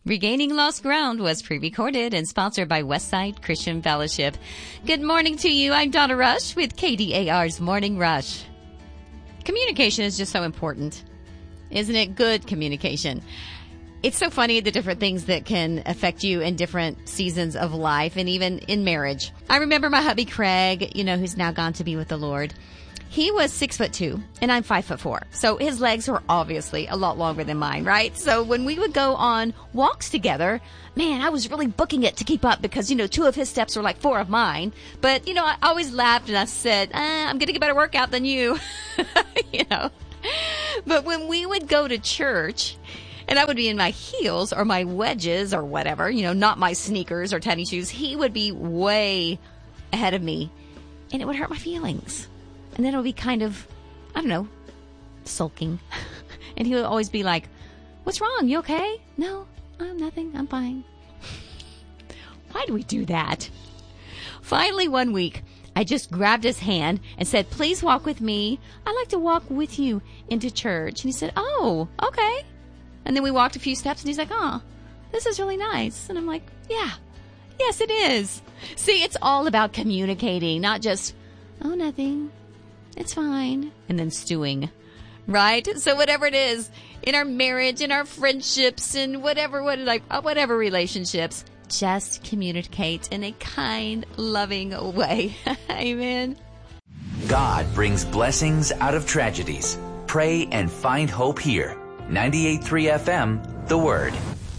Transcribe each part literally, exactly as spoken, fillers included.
Regaining Lost Ground was pre-recorded and sponsored by Westside Christian Fellowship. Good morning to you. I'm Donna Rush with K D A R's Morning Rush. Communication is just so important. Isn't it? Good communication. It's so funny, the different things that can affect you in different seasons of life and even in marriage. I remember my hubby Craig, you know, who's now gone to be with the Lord. He was six foot two and I'm five foot four. So his legs were obviously a lot longer than mine, right? So when we would go on walks together, man, I was really booking it to keep up because, you know, two of his steps were like four of mine. But, you know, I always laughed and I said, uh, I'm getting a better workout than you, you know. But when we would go to church and I would be in my heels or my wedges or whatever, you know, not my sneakers or tennis shoes, he would be way ahead of me and it would hurt my feelings. And then it would be kind of, I don't know, sulking. And he would always be like, what's wrong? You okay? No, I'm nothing. I'm fine. Why do we do that? Finally, one week, I just grabbed his hand and said, please walk with me. I'd like to walk with you into church. And he said, oh, okay. And then we walked a few steps and he's like, oh, this is really nice. And I'm like, yeah, yes, it is. See, it's all about communicating, not just, oh, nothing. It's fine. And then stewing, right? So whatever it is in our marriage, in our friendships, and whatever, what, like, whatever relationships, just communicate in a kind, loving way. Amen. God brings blessings out of tragedies. Pray and find hope here. ninety-eight point three F M, The Word.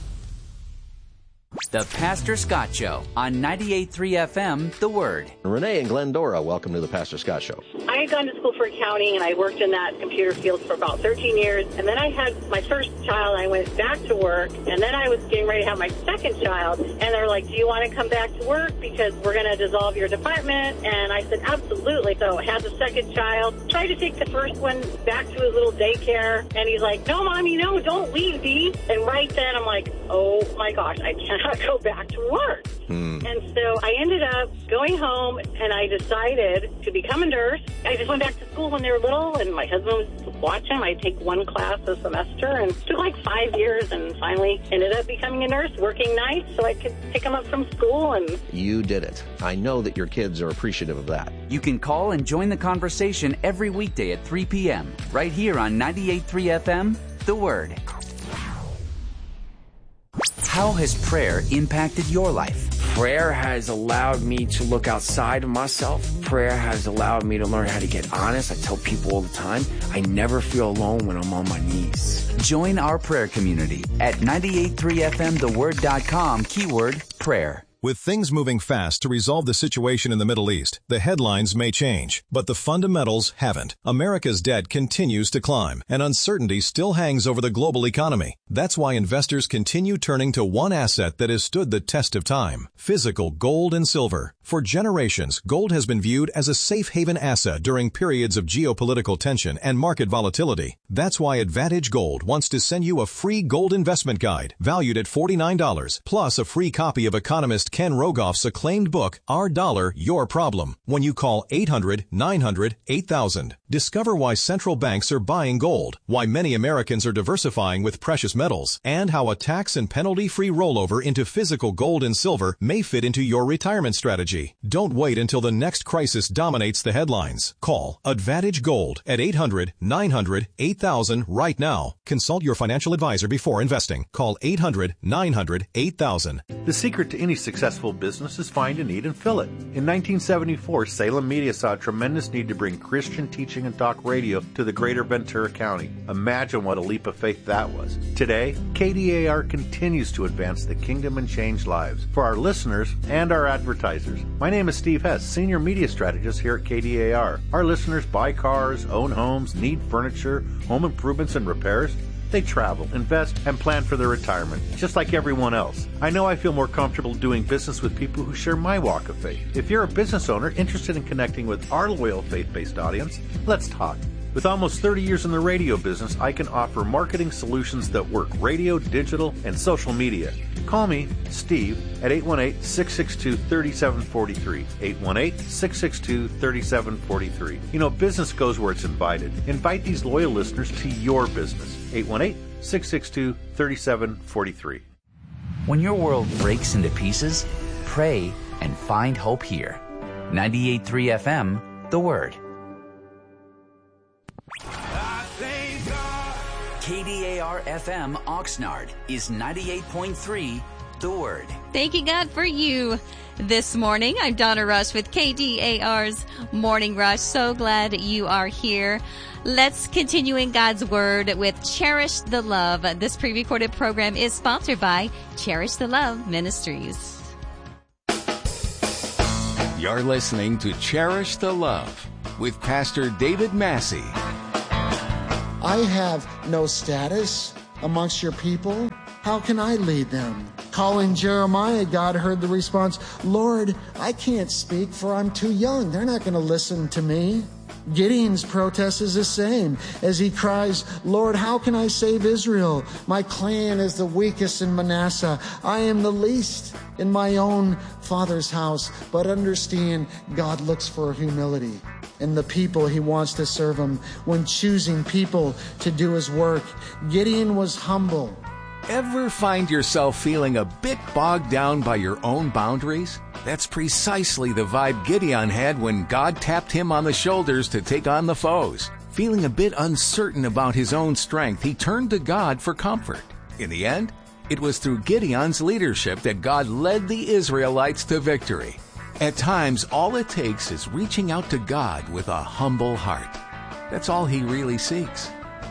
The Pastor Scott Show on ninety-eight point three F M, The Word. Renee and Glendora, welcome to the Pastor Scott Show. I had gone to school for accounting, and I worked in that computer field for about thirteen years. And then I had my first child. I went back to work, and then I was getting ready to have my second child. And they're like, do you want to come back to work because we're going to dissolve your department? And I said, absolutely. So I had the second child. Tried to take the first one back to his little daycare. And he's like, no, Mommy, no, don't leave, Dee. And right then I'm like, oh, my gosh, I cannot go back to work. Hmm. And so I ended up going home, and I decided to become a nurse. I just went back to school when they were little, and my husband was watching. I'd take one class a semester, and it took like five years, and finally ended up becoming a nurse, working nights so I could pick them up from school. And you did it. I know that your kids are appreciative of that. You can call and join the conversation every weekday at three p.m. right here on ninety-eight point three F M, The Word. How has prayer impacted your life? Prayer has allowed me to look outside of myself. Prayer has allowed me to learn how to get honest. I tell people all the time, I never feel alone when I'm on my knees. Join our prayer community at ninety-eight point three F M the word dot com, keyword prayer. With things moving fast to resolve the situation in the Middle East, the headlines may change, but the fundamentals haven't. America's debt continues to climb, and uncertainty still hangs over the global economy. That's why investors continue turning to one asset that has stood the test of time: physical gold and silver. For generations, gold has been viewed as a safe haven asset during periods of geopolitical tension and market volatility. That's why Advantage Gold wants to send you a free gold investment guide valued at forty-nine dollars, plus a free copy of economist Ken Rogoff's acclaimed book, Our Dollar, Your Problem, when you call eight hundred, nine hundred, eight thousand. Discover why central banks are buying gold, why many Americans are diversifying with precious metals, and how a tax and penalty-free rollover into physical gold and silver may fit into your retirement strategy. Don't wait until the next crisis dominates the headlines. Call Advantage Gold at eight hundred, nine hundred, eight thousand right now. Consult your financial advisor before investing. Call eight hundred, nine hundred, eight thousand. The secret to any successful business is find a need and fill it. In nineteen seventy-four, Salem Media saw a tremendous need to bring Christian teaching and talk radio to the greater Ventura County. Imagine what a leap of faith that was. Today, K D A R continues to advance the kingdom and change lives for our listeners and our advertisers. My name is Steve Hess, Senior Media Strategist here at K D A R. Our listeners buy cars, own homes, need furniture, home improvements and repairs. They travel, invest, and plan for their retirement, just like everyone else. I know I feel more comfortable doing business with people who share my walk of faith. If you're a business owner interested in connecting with our loyal faith-based audience, let's talk. With almost thirty years in the radio business, I can offer marketing solutions that work radio, digital, and social media. Call me, Steve, at eight one eight, six six two, three seven four three. eight one eight, six six two, three seven four three. You know, business goes where it's invited. Invite these loyal listeners to your business. eight one eight, six six two, three seven four three. When your world breaks into pieces, pray and find hope here. ninety-eight point three F M, The Word. K D A R F M Oxnard is ninety-eight point three, The Word. Thanking God for you this morning. I'm Donna Rush with K D A R's Morning Rush. So glad you are here. Let's continue in God's Word with Cherish the Love. This pre-recorded program is sponsored by Cherish the Love Ministries. You're listening to Cherish the Love with Pastor David Massey. I have no status amongst your people. How can I lead them? Calling Jeremiah, God heard the response, Lord, I can't speak for I'm too young. They're not going to listen to me. Gideon's protest is the same as he cries, Lord, how can I save Israel? My clan is the weakest in Manasseh. I am the least in my own father's house. But understand, God looks for humility in the people he wants to serve him when choosing people to do his work. Gideon was humble. Ever find yourself feeling a bit bogged down by your own boundaries? That's precisely the vibe Gideon had when God tapped him on the shoulders to take on the foes. Feeling a bit uncertain about his own strength, he turned to God for comfort. In the end, it was through Gideon's leadership that God led the Israelites to victory. At times, all it takes is reaching out to God with a humble heart. That's all he really seeks.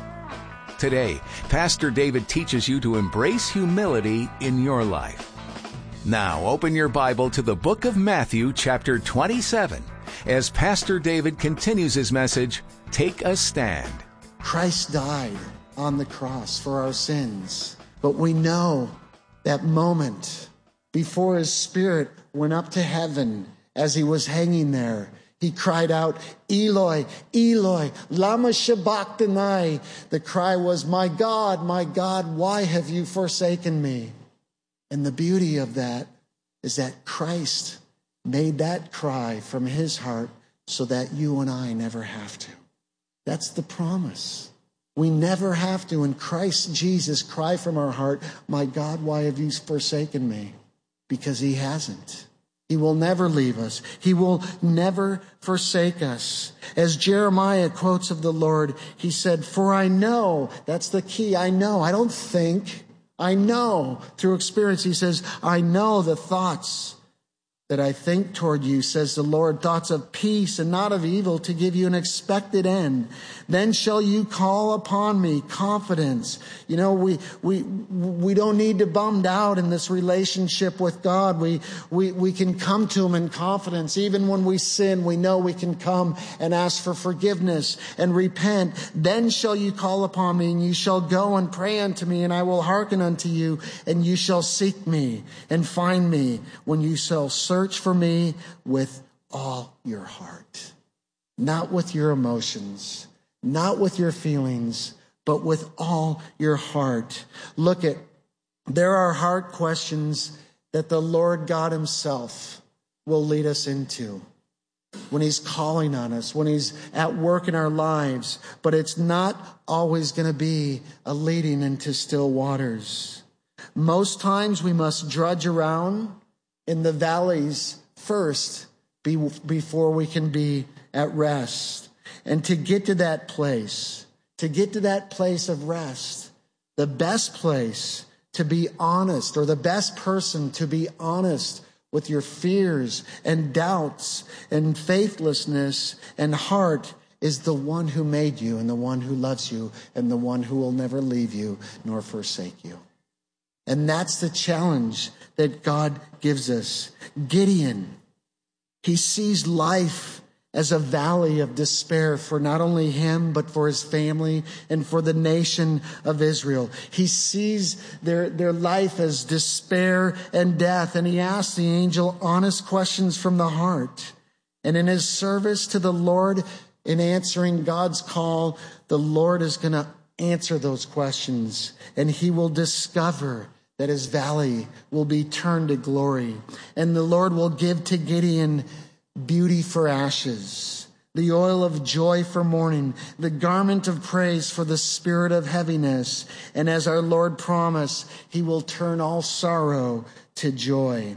Today, Pastor David teaches you to embrace humility in your life. Now, open your Bible to the book of Matthew, chapter twenty-seven, as Pastor David continues his message, Take a Stand. Christ died on the cross for our sins, but we know that moment before his spirit went up to heaven as he was hanging there. He cried out, Eloi, Eloi, lama sabachthani. The cry was, my God, my God, why have you forsaken me? And the beauty of that is that Christ made that cry from his heart so that you and I never have to. That's the promise. We never have to, in Christ Jesus, cry from our heart, my God, why have you forsaken me? Because he hasn't. He will never leave us. He will never forsake us. As Jeremiah quotes of the Lord, he said, for I know, that's the key, I know, I don't think, I know through experience. He says, I know the thoughts that I think toward you, says the Lord, thoughts of peace and not of evil, to give you an expected end. Then shall you call upon me, confidence. You know, we we we don't need to bummed out in this relationship with God. We we we can come to him in confidence. Even when we sin, we know we can come and ask for forgiveness and repent. Then shall you call upon me, and you shall go and pray unto me, and I will hearken unto you, and you shall seek me and find me when you shall search for me with all your heart. Not with your emotions, not with your feelings, but with all your heart. Look at, there are hard questions that the Lord God himself will lead us into when he's calling on us, when he's at work in our lives. But it's not always going to be a leading into still waters. Most times we must drudge around in the valleys first be, before we can be at rest. And to get to that place, to get to that place of rest, the best place to be honest, or the best person to be honest with your fears and doubts and faithlessness and heart, is the one who made you and the one who loves you and the one who will never leave you nor forsake you. And that's the challenge that God gives us. Gideon, he sees life as a valley of despair for not only him, but for his family and for the nation of Israel. He sees their, their life as despair and death, and he asks the angel honest questions from the heart. And in his service to the Lord, in answering God's call, the Lord is going to answer those questions, and he will discover that his valley will be turned to glory. And the Lord will give to Gideon beauty for ashes, the oil of joy for mourning, the garment of praise for the spirit of heaviness. And as our Lord promised, he will turn all sorrow to joy.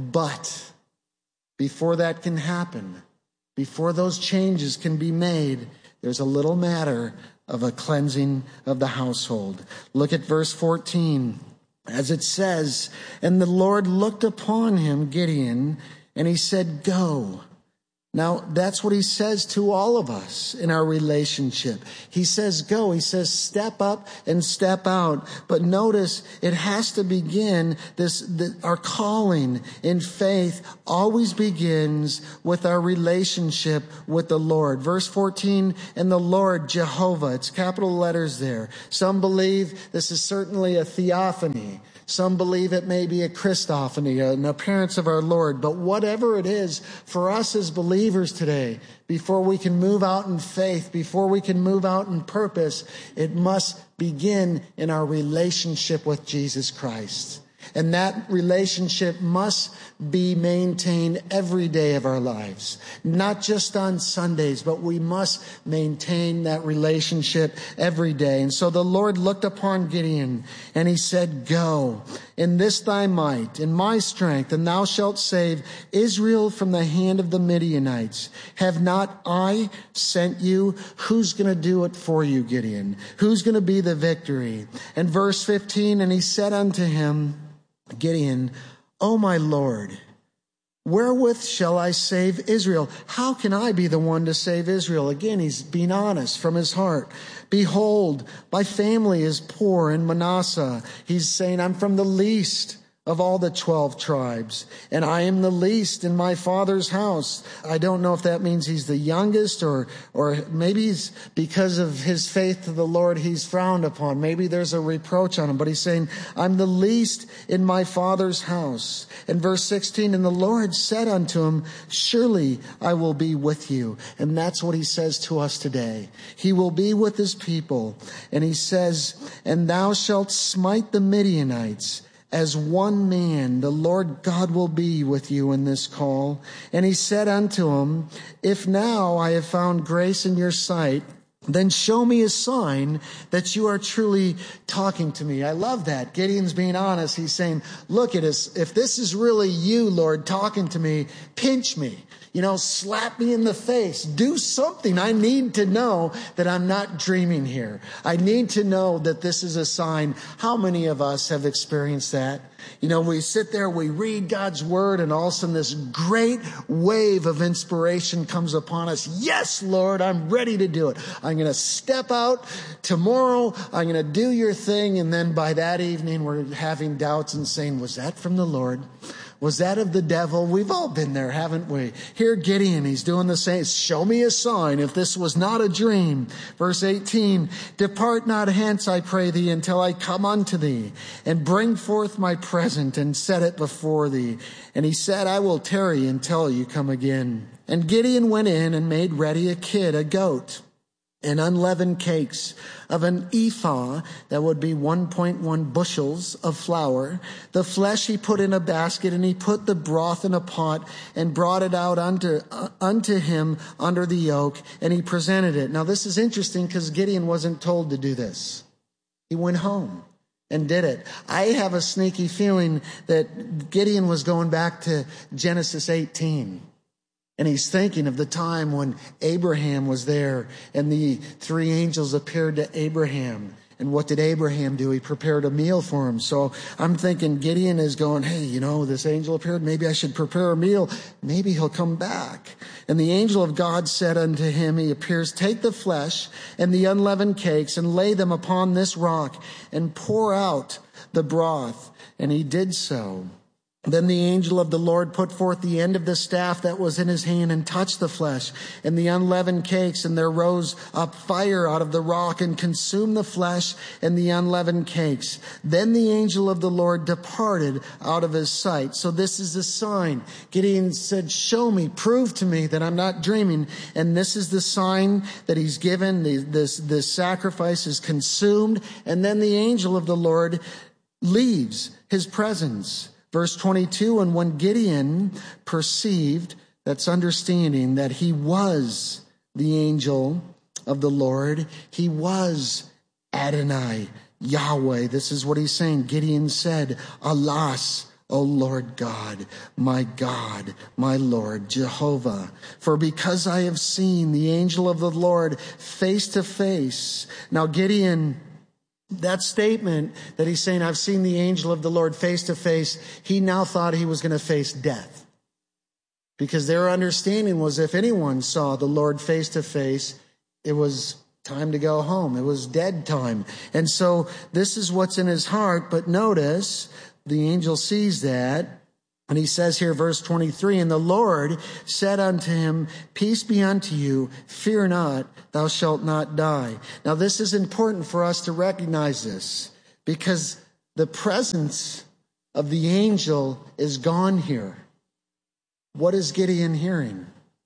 But before that can happen, before those changes can be made, there's a little matter of a cleansing of the household. Look at verse fourteen. As it says, and the Lord looked upon him, Gideon, and he said, go. Now, that's what he says to all of us in our relationship. He says, go. He says, step up and step out. But notice, it has to begin, this, the, our calling in faith always begins with our relationship with the Lord. Verse fourteen, and the Lord, Jehovah. It's capital letters there. Some believe this is certainly a theophany. Some believe it may be a Christophany, an appearance of our Lord. But whatever it is, for us as believers today, before we can move out in faith, before we can move out in purpose, it must begin in our relationship with Jesus Christ. And that relationship must be maintained every day of our lives. Not just on Sundays, but we must maintain that relationship every day. And so the Lord looked upon Gideon and he said, go in this thy might, in my strength, and thou shalt save Israel from the hand of the Midianites. Have not I sent you? Who's going to do it for you, Gideon? Who's going to be the victory? And verse fifteen, and he said unto him, Gideon, O my Lord, wherewith shall I save Israel? How can I be the one to save Israel? Again, he's being honest from his heart. Behold, my family is poor in Manasseh. He's saying, I'm from the least of all the twelve tribes, and I am the least in my father's house. I don't know if that means he's the youngest, or or maybe he's, because of his faith to the Lord, he's frowned upon. Maybe there's a reproach on him, but he's saying, I'm the least in my father's house. And verse sixteen, and the Lord said unto him, surely I will be with you. And that's what he says to us today. He will be with his people. And he says, and thou shalt smite the Midianites as one man. The Lord God will be with you in this call. And he said unto him, if now I have found grace in your sight, then show me a sign that you are truly talking to me. I love that. Gideon's being honest. He's saying, look at us. If this is really you, Lord, talking to me, pinch me. You know, slap me in the face. Do something. I need to know that I'm not dreaming here. I need to know that this is a sign. How many of us have experienced that? You know, we sit there, we read God's word, and all of a sudden this great wave of inspiration comes upon us. Yes, Lord, I'm ready to do it. I'm going to step out tomorrow. I'm going to do your thing. And then by that evening, we're having doubts and saying, was that from the Lord? Was that of the devil? We've all been there, haven't we? Here Gideon, he's doing the same. Show me a sign if this was not a dream. Verse eighteen, depart not hence, I pray thee, until I come unto thee, and bring forth my present, and set it before thee. And he said, I will tarry until you come again. And Gideon went in and made ready a kid, a goat, and unleavened cakes of an ephah, that would be one point one bushels of flour. The flesh he put in a basket, and he put the broth in a pot, and brought it out unto, uh, unto him under the yoke, and he presented it. Now this is interesting because Gideon wasn't told to do this. He went home and did it. I have a sneaky feeling that Gideon was going back to Genesis eighteen. And he's thinking of the time when Abraham was there and the three angels appeared to Abraham. And what did Abraham do? He prepared a meal for him. So I'm thinking Gideon is going, hey, you know, this angel appeared. Maybe I should prepare a meal. Maybe he'll come back. And the angel of God said unto him, he appears, take the flesh and the unleavened cakes and lay them upon this rock and pour out the broth. And he did so. Then the angel of the Lord put forth the end of the staff that was in his hand and touched the flesh and the unleavened cakes, and there rose up fire out of the rock and consumed the flesh and the unleavened cakes. Then the angel of the Lord departed out of his sight. So this is a sign. Gideon said, show me, prove to me that I'm not dreaming. And this is the sign that he's given. The, this, this sacrifice is consumed. And then the angel of the Lord leaves his presence. Verse twenty-two, and when Gideon perceived, that's understanding, that he was the angel of the Lord. He was Adonai, Yahweh. This is what he's saying. Gideon said, Alas, O Lord God, my God, my Lord, Jehovah, for because I have seen the angel of the Lord face to face. Now, Gideon, that statement that he's saying, I've seen the angel of the Lord face to face, he now thought he was going to face death. Because their understanding was if anyone saw the Lord face to face, it was time to go home. It was dead time. And so this is what's in his heart. But notice, the angel sees that, and he says here, verse twenty-three, and the Lord said unto him, Peace be unto you, fear not, thou shalt not die. Now this is important for us to recognize this, because the presence of the angel is gone here. What is Gideon hearing?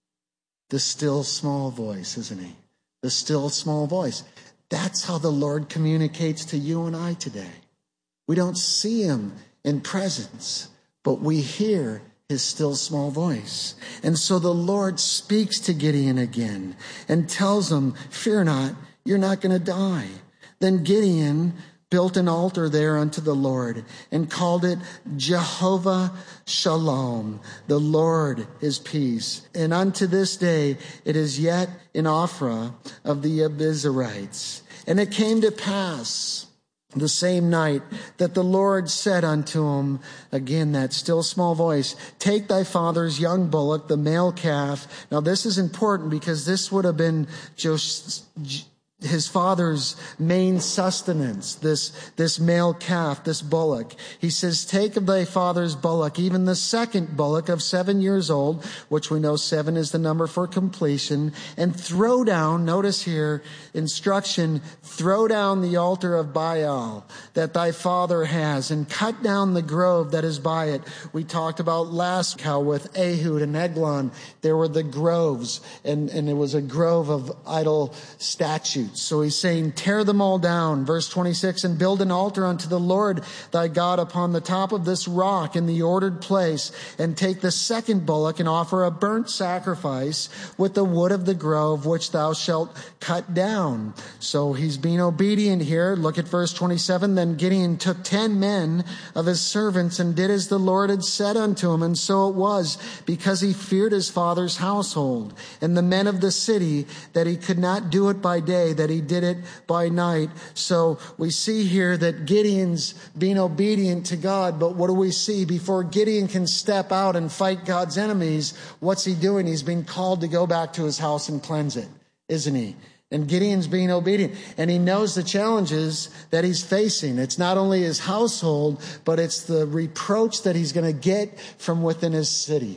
The still small voice, isn't he? The still small voice. That's how the Lord communicates to you and I today. We don't see him in presence, but we hear his still small voice. And so the Lord speaks to Gideon again and tells him, Fear not, you're not going to die. Then Gideon built an altar there unto the Lord and called it Jehovah Shalom. The Lord is peace. And unto this day it is yet in Ophrah of the Abiezrites. And it came to pass the same night that the Lord said unto him, again, that still small voice, Take thy father's young bullock, the male calf. Now this is important because this would have been Jos- his father's main sustenance, this, this male calf, this bullock. He says, Take of thy father's bullock, even the second bullock of seven years old, which we know seven is the number for completion, and throw down, notice here, instruction, throw down the altar of Baal that thy father has, and cut down the grove that is by it. We talked about last how with Ehud and Eglon, there were the groves, and, and it was a grove of idol statues. So he's saying, tear them all down. Verse twenty-six, and build an altar unto the Lord thy God upon the top of this rock in the ordered place, and take the second bullock and offer a burnt sacrifice with the wood of the grove which thou shalt cut down. So he's being obedient here. Look at verse twenty-seven. Then Gideon took ten men of his servants and did as the Lord had said unto him. And so it was, because he feared his father's household and the men of the city, that he could not do it by day, that he did it by night. So we see here that Gideon's being obedient to God. But what do we see? Before Gideon can step out and fight God's enemies, what's he doing? He's being called to go back to his house and cleanse it, isn't he? And Gideon's being obedient. And he knows the challenges that he's facing. It's not only his household, but it's the reproach that he's going to get from within his city.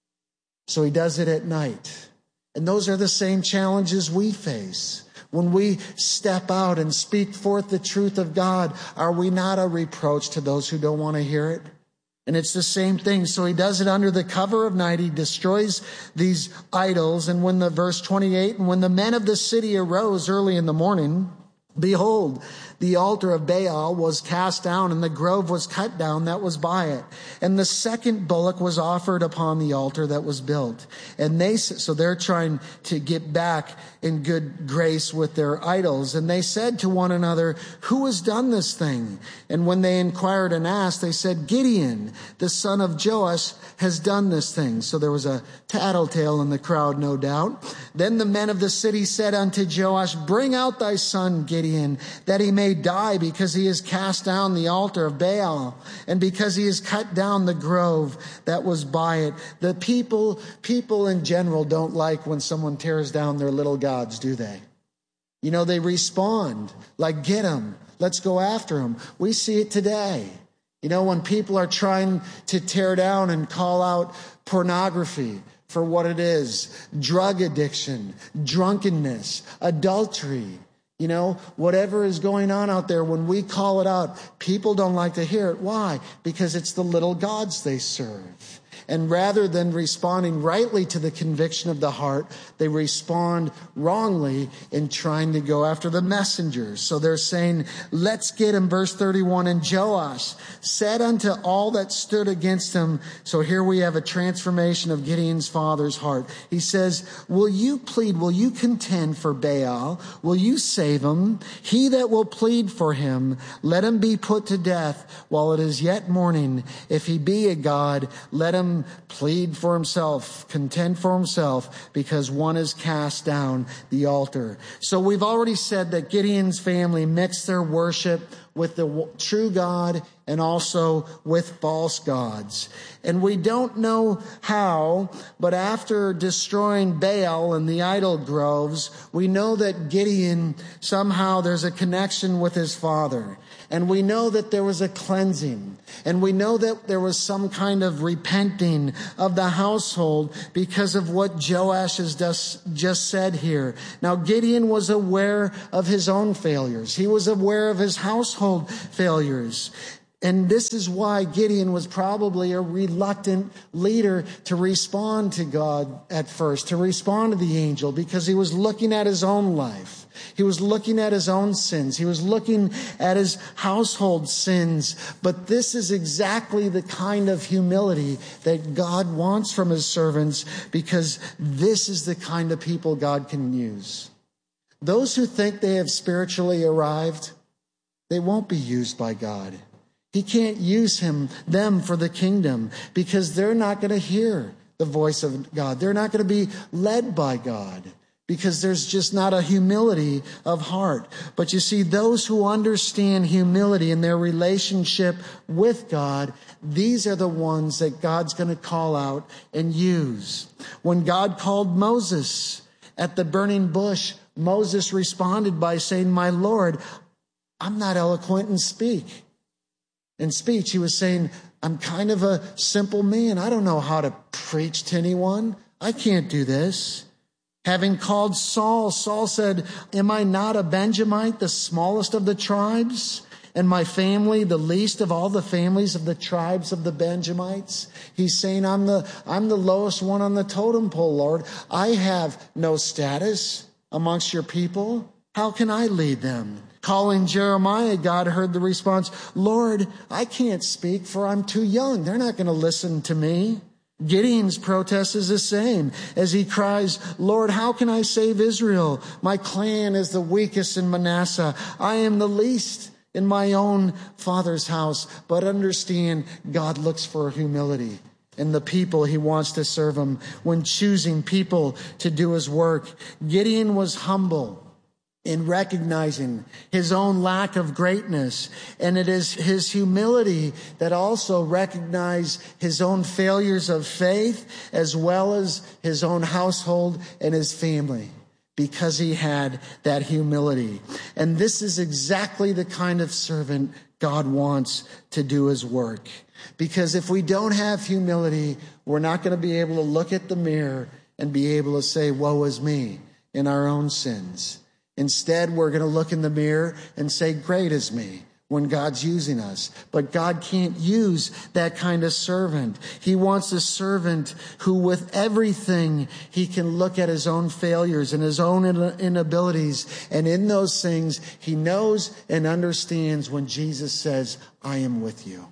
So he does it at night. And those are the same challenges we face. When we step out and speak forth the truth of God, are we not a reproach to those who don't want to hear it? And it's the same thing. So he does it under the cover of night. He destroys these idols. And when the verse twenty-eight, and when the men of the city arose early in the morning, behold, the altar of Baal was cast down, and the grove was cut down that was by it. And the second bullock was offered upon the altar that was built. And they, so they're trying to get back in good grace with their idols. And they said to one another, Who has done this thing? And when they inquired and asked, they said, Gideon, the son of Joash, has done this thing. So there was a tattletale in the crowd, no doubt. Then the men of the city said unto Joash, Bring out thy son Gideon, that he may die, because he has cast down the altar of Baal, and because he has cut down the grove that was by it. The people, people in general don't like when someone tears down their little gods, do they? You know, they respond like, get him, let's go after him. We see it today. You know, when people are trying to tear down and call out pornography for what it is, drug addiction, drunkenness, adultery, you know, whatever is going on out there, when we call it out, people don't like to hear it. Why? Because it's the little gods they serve. And rather than responding rightly to the conviction of the heart, they respond wrongly in trying to go after the messengers. So they're saying, let's get him. Verse thirty-one, and Joash said unto all that stood against him. So here we have a transformation of Gideon's father's heart. He says, will you plead, will you contend for Baal? Will you save him? He that will plead for him, let him be put to death while it is yet morning. If he be a god, let him plead for himself, contend for himself, because one is cast down the altar. So we've already said that Gideon's family mixed their worship with the true God and also with false gods. And we don't know how, but after destroying Baal and the idol groves, we know that Gideon, somehow there's a connection with his father. And we know that there was a cleansing. And we know that there was some kind of repenting of the household because of what Joash has just, just said here. Now, Gideon was aware of his own failures. He was aware of his household failures. And this is why Gideon was probably a reluctant leader to respond to God at first, to respond to the angel, because he was looking at his own life. He was looking at his own sins. He was looking at his household sins. But this is exactly the kind of humility that God wants from his servants, because this is the kind of people God can use. Those who think they have spiritually arrived, they won't be used by God. He can't use him, them for the kingdom, because they're not going to hear the voice of God. They're not going to be led by God, because there's just not a humility of heart. But you see, those who understand humility in their relationship with God, these are the ones that God's going to call out and use. When God called Moses at the burning bush, Moses responded by saying, my Lord, I'm not eloquent in speak. In speech, he was saying, I'm kind of a simple man. I don't know how to preach to anyone. I can't do this. Having called Saul, Saul said, am I not a Benjamite, the smallest of the tribes? And my family, the least of all the families of the tribes of the Benjamites? He's saying, I'm the, I'm the lowest one on the totem pole, Lord. I have no status amongst your people. How can I lead them? Calling Jeremiah, God heard the response, Lord, I can't speak, for I'm too young. They're not going to listen to me. Gideon's protest is the same as he cries, Lord, how can I save Israel? My clan is the weakest in Manasseh. I am the least in my own father's house. But understand, God looks for humility in the people he wants to serve him when choosing people to do his work. Gideon was humble in recognizing his own lack of greatness. And it is his humility that also recognized his own failures of faith, as well as his own household and his family, because he had that humility. And this is exactly the kind of servant God wants to do his work. Because if we don't have humility, we're not going to be able to look at the mirror and be able to say, woe is me, in our own sins. Instead, we're going to look in the mirror and say, great is me, when God's using us. But God can't use that kind of servant. He wants a servant who, with everything, he can look at his own failures and his own inabilities. And in those things, he knows and understands when Jesus says, I am with you.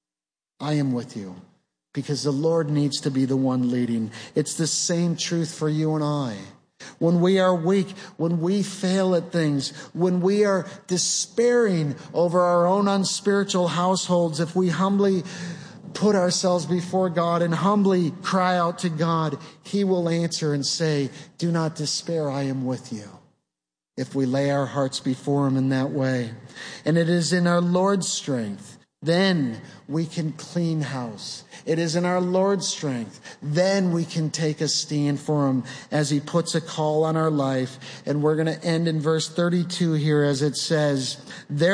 I am with you. Because the Lord needs to be the one leading. It's the same truth for you and I. When we are weak, when we fail at things, when we are despairing over our own unspiritual households, if we humbly put ourselves before God and humbly cry out to God, he will answer and say, do not despair, I am with you. If we lay our hearts before him in that way. And it is in our Lord's strength, then we can clean house. It is in our Lord's strength. Then we can take a stand for him as he puts a call on our life. And we're going to end in verse thirty-two here as it says,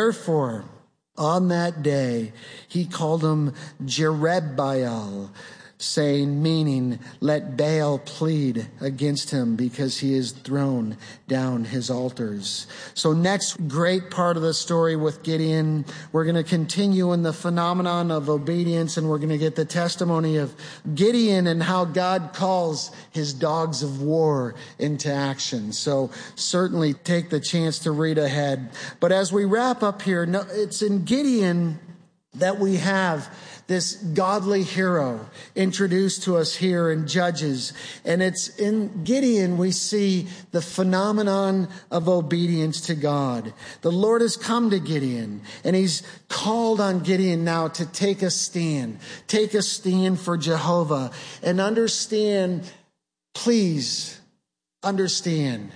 therefore, on that day, he called him Jerubbaal, saying, meaning, let Baal plead against him because he has thrown down his altars. So next great part of the story with Gideon, we're going to continue in the phenomenon of obedience, and we're going to get the testimony of Gideon and how God calls his dogs of war into action. So certainly take the chance to read ahead. But as we wrap up here, it's in Gideon that we have this godly hero introduced to us here in Judges. And it's in Gideon we see the phenomenon of obedience to God. The Lord has come to Gideon, and he's called on Gideon now to take a stand. Take a stand for Jehovah. And understand, please understand,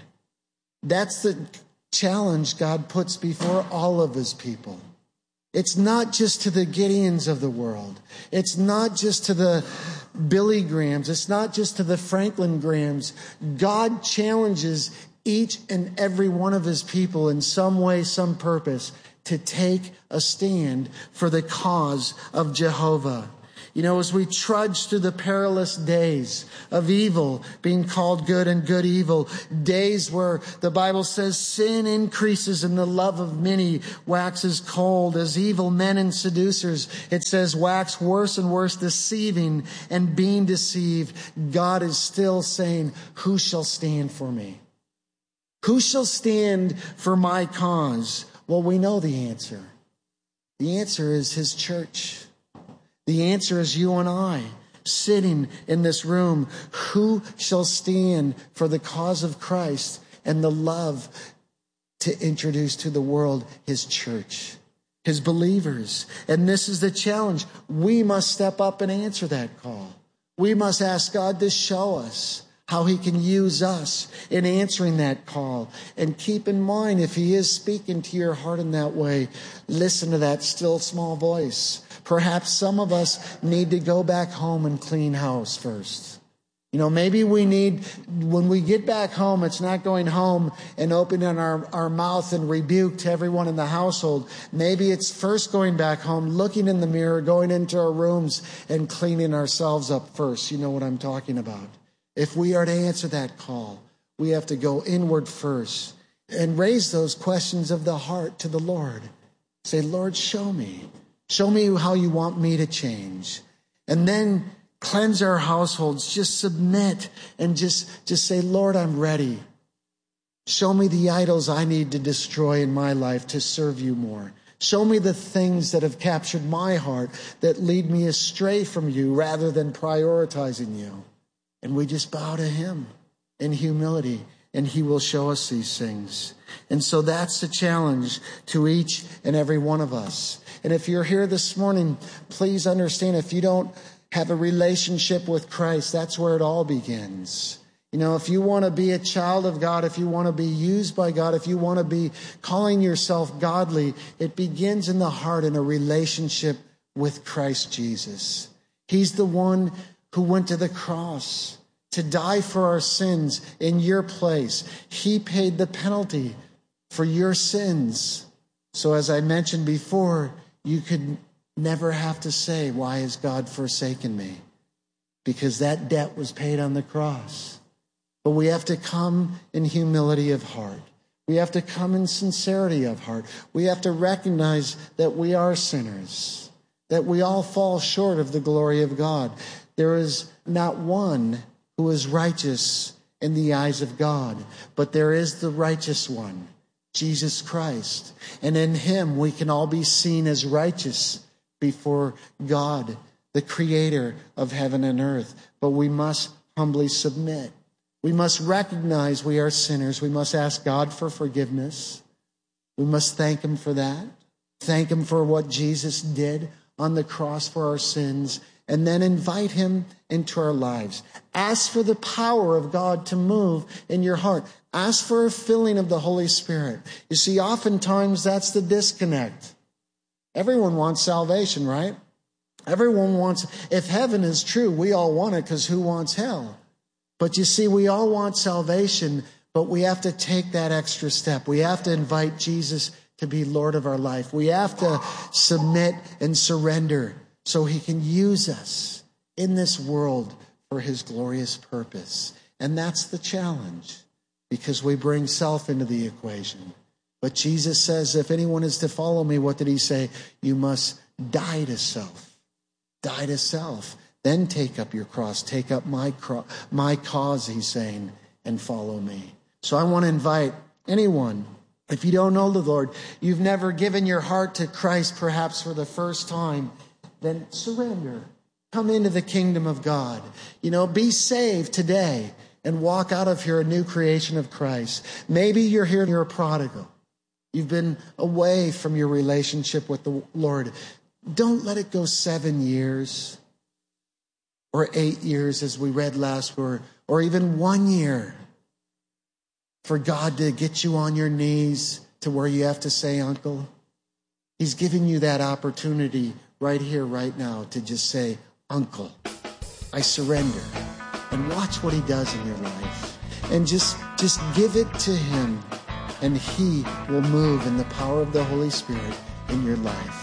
that's the challenge God puts before all of his people. It's not just to the Gideons of the world. It's not just to the Billy Grahams. It's not just to the Franklin Grahams. God challenges each and every one of his people in some way, some purpose, to take a stand for the cause of Jehovah. You know, as we trudge through the perilous days of evil being called good and good evil, days where the Bible says sin increases and the love of many waxes cold, as evil men and seducers, it says, wax worse and worse, deceiving and being deceived, God is still saying, who shall stand for me? Who shall stand for my cause? Well, we know the answer. The answer is his church. The answer is you and I, sitting in this room. Who shall stand for the cause of Christ and the love to introduce to the world his church, his believers? And this is the challenge. We must step up and answer that call. We must ask God to show us how he can use us in answering that call. And keep in mind, if he is speaking to your heart in that way, listen to that still small voice. Perhaps some of us need to go back home and clean house first. You know, maybe we need, when we get back home, it's not going home and opening our, our mouth and rebuke to everyone in the household. Maybe it's first going back home, looking in the mirror, going into our rooms and cleaning ourselves up first. You know what I'm talking about. If we are to answer that call, we have to go inward first and raise those questions of the heart to the Lord. Say, Lord, show me. Show me how you want me to change. And then cleanse our households. Just submit and just, just say, Lord, I'm ready. Show me the idols I need to destroy in my life to serve you more. Show me the things that have captured my heart that lead me astray from you rather than prioritizing you. And we just bow to him in humility, and he will show us these things. And so that's the challenge to each and every one of us. And if you're here this morning, please understand, if you don't have a relationship with Christ, that's where it all begins. You know, if you want to be a child of God, if you want to be used by God, if you want to be calling yourself godly, it begins in the heart in a relationship with Christ Jesus. He's the one who went to the cross to die for our sins in your place. He paid the penalty for your sins. So as I mentioned before, you could never have to say, why has God forsaken me? Because that debt was paid on the cross. But we have to come in humility of heart. We have to come in sincerity of heart. We have to recognize that we are sinners, that we all fall short of the glory of God. There is not one who is righteous in the eyes of God, but there is the righteous one, Jesus Christ. And in him we can all be seen as righteous before God, the creator of heaven and earth. But we must humbly submit. We must recognize we are sinners. We must ask God for forgiveness. We must thank him for that. Thank him for what Jesus did on the cross for our sins. And then invite him into our lives. Ask for the power of God to move in your heart. Ask for a filling of the Holy Spirit. You see, oftentimes that's the disconnect. Everyone wants salvation, right? Everyone wants, if heaven is true, we all want it, because who wants hell? But you see, we all want salvation, but we have to take that extra step. We have to invite Jesus to be Lord of our life. We have to submit and surrender so he can use us in this world for his glorious purpose. And that's the challenge, because we bring self into the equation. But Jesus says, if anyone is to follow me, what did he say? You must die to self. Die to self. Then take up your cross. Take up my cro- my cause, he's saying, and follow me. So I want to invite anyone, if you don't know the Lord, you've never given your heart to Christ perhaps for the first time, then surrender. Come into the kingdom of God. You know, be saved today and walk out of here a new creation of Christ. Maybe you're here and you're a prodigal. You've been away from your relationship with the Lord. Don't let it go seven years or eight years, as we read last week, or even one year for God to get you on your knees to where you have to say, Uncle. He's giving you that opportunity right here, right now, to just say, Uncle, I surrender. And watch what he does in your life. And just, just give it to him. And he will move in the power of the Holy Spirit in your life.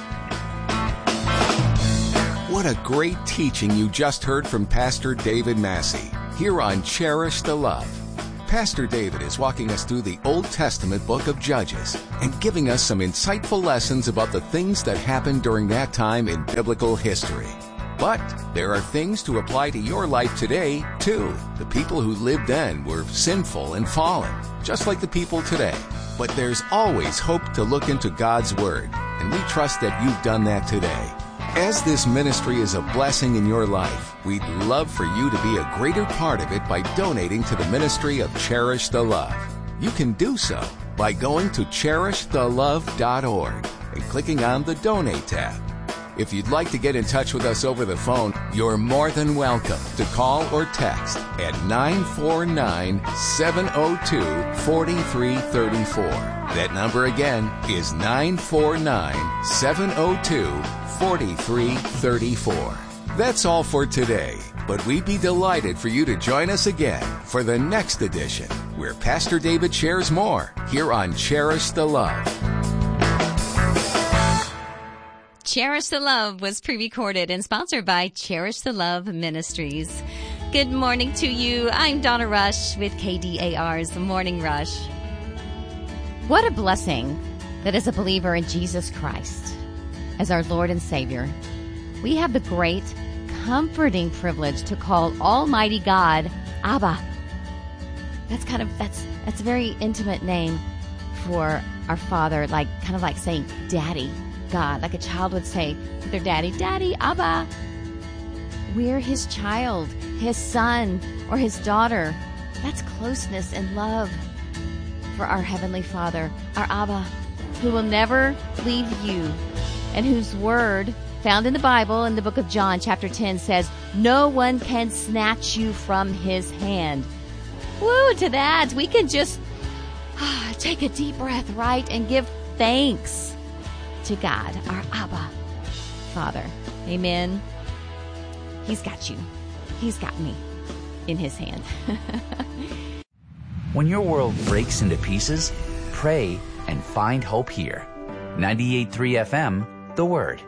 What a great teaching you just heard from Pastor David Massey here on Cherish the Love. Pastor David is walking us through the Old Testament book of Judges and giving us some insightful lessons about the things that happened during that time in biblical history. But there are things to apply to your life today, too. The people who lived then were sinful and fallen, just like the people today. But there's always hope to look into God's Word, and we trust that you've done that today. As this ministry is a blessing in your life, we'd love for you to be a greater part of it by donating to the ministry of Cherish the Love. You can do so by going to cherish the love dot org and clicking on the Donate tab. If you'd like to get in touch with us over the phone, you're more than welcome to call or text at nine four nine, seven oh two, four three three four. That number again is nine four nine, seven oh two, four three three four. That's all for today, but we'd be delighted for you to join us again for the next edition, where Pastor David shares more here on Cherish the Love. Cherish the Love was pre-recorded and sponsored by Cherish the Love Ministries. Good morning to you. I'm Donna Rush with K D A R's Morning Rush. What a blessing that as a believer in Jesus Christ, as our Lord and Savior, we have the great, comforting privilege to call Almighty God Abba. That's kind of, that's, that's a very intimate name for our Father, like, kind of like saying Daddy. God, like a child would say to their daddy, Daddy, Abba. We're his child, his son, or his daughter. That's closeness and love for our Heavenly Father, our Abba, who will never leave you, and whose word, found in the Bible in the book of John, chapter ten, says, no one can snatch you from his hand. Woo, to that, we can just ah, take a deep breath, right, and give thanks to God, our Abba Father. Amen. He's got you. He's got me in his hand. When your world breaks into pieces, pray and find hope here. ninety-eight point three F M, The Word.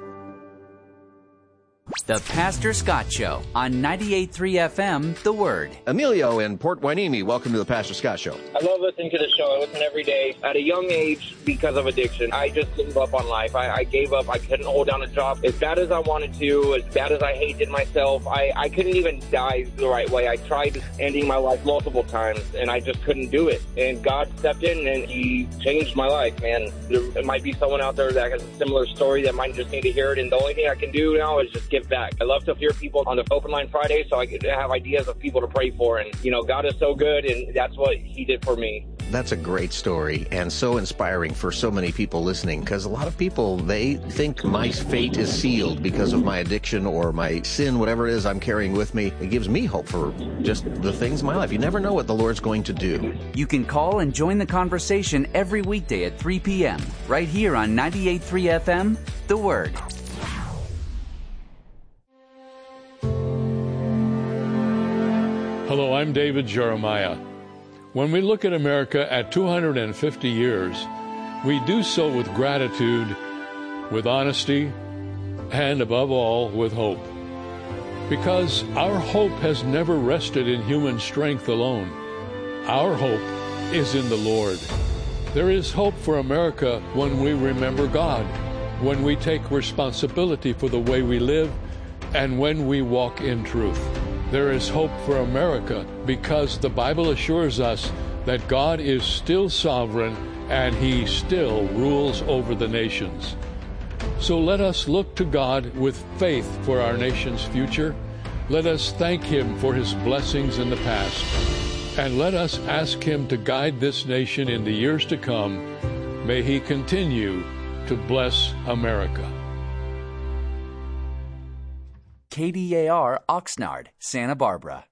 The Pastor Scott Show on ninety-eight point three F M, The Word. Emilio in Port Hueneme, welcome to the Pastor Scott Show. I love listening to the show. I listen every day. At a young age, because of addiction, I just gave up on life. I, I gave up. I couldn't hold down a job as bad as I wanted to, as bad as I hated myself. I, I couldn't even die the right way. I tried ending my life multiple times, and I just couldn't do it. And God stepped in, and he changed my life, man. There might be someone out there that has a similar story that might just need to hear it, and the only thing I can do now is just give back. I love to hear people on the Open Line Friday, so I get to have ideas of people to pray for. And, you know, God is so good, and that's what he did for me. That's a great story and so inspiring for so many people listening, because a lot of people, they think my fate is sealed because of my addiction or my sin, whatever it is I'm carrying with me. It gives me hope for just the things in my life. You never know what the Lord's going to do. You can call and join the conversation every weekday at three p.m. right here on ninety-eight point three F M, The Word. Hello, I'm David Jeremiah. When we look at America at two hundred fifty years, we do so with gratitude, with honesty, and above all, with hope. because our hope has never rested in human strength alone. Our hope is in the Lord. There is hope for America when we remember God, when we take responsibility for the way we live, and when we walk in truth. There is hope for America because the Bible assures us that God is still sovereign and He still rules over the nations. So let us look to God with faith for our nation's future. Let us thank Him for His blessings in the past. And let us ask Him to guide this nation in the years to come. May He continue to bless America. K D A R Oxnard, Santa Barbara.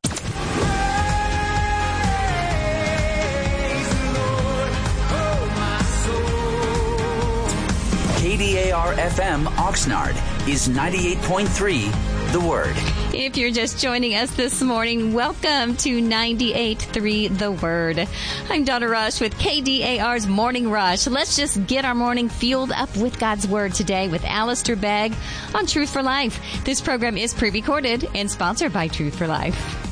K D A R F M Oxnard is ninety-eight point three The Word. If you're just joining us this morning, welcome to ninety-eight point three The Word. I'm Donna Rush with K D A R's Morning Rush. Let's just get our morning fueled up with God's Word today with Alistair Begg on Truth for Life. This program is pre-recorded and sponsored by Truth for Life.